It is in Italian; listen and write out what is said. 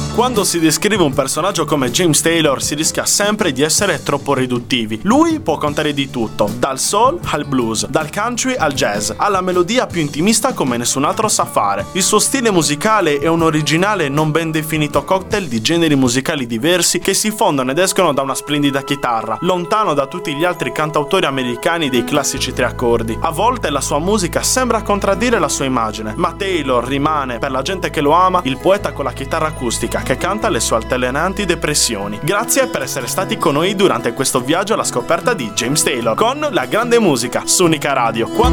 Quando si descrive un personaggio come James Taylor si rischia sempre di essere troppo riduttivi. Lui può contare di tutto, dal soul al blues, dal country al jazz, alla melodia più intimista come nessun altro sa fare. Il suo stile musicale è un originale non ben definito cocktail di generi musicali diversi che si fondono ed escono da una splendida chitarra, lontano da tutti gli altri cantautori americani dei classici tre accordi. A volte la sua musica sembra contraddire la sua immagine, ma Taylor rimane, per la gente che lo ama, il poeta con la chitarra acustica che canta le sue altalenanti depressioni. Grazie per essere stati con noi durante questo viaggio alla scoperta di James Taylor con la grande musica su Unica Radio.